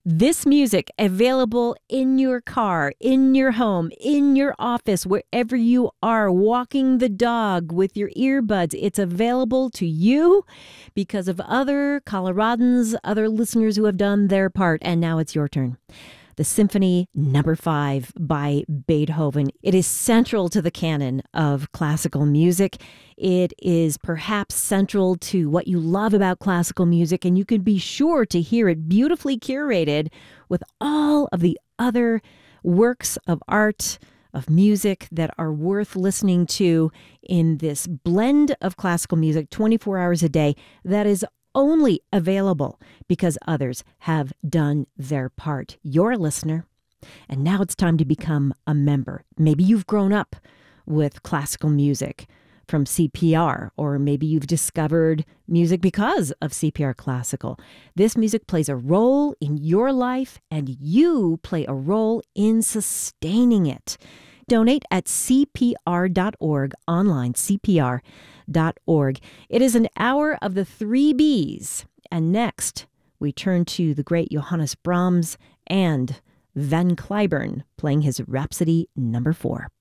This music available in your car, in your home, in your office, wherever you are, walking the dog with your earbuds. It's available to you because of other Coloradans, other listeners who have done their part. And now it's your turn. The Symphony No. 5 by Beethoven. It is central to the canon of classical music. It is perhaps central to what you love about classical music, and you can be sure to hear it beautifully curated with all of the other works of art, of music that are worth listening to in this blend of classical music 24 hours a day that is only available because others have done their part. You're a listener, and now it's time to become a member. Maybe you've grown up with classical music from CPR, or maybe you've discovered music because of CPR Classical. This music plays a role in your life, and you play a role in sustaining it. Donate at CPR.org, online, CPR.org. It is an hour of the 3 Bs. And next, we turn to the great Johannes Brahms and Van Cliburn playing his Rhapsody No. 4.